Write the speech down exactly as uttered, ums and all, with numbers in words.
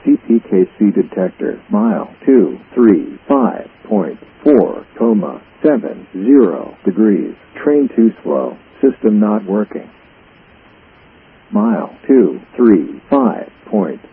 C P K C detector. Mile two three five point four, comma, seven zero degrees. Train too slow. System not working. Mile two three five point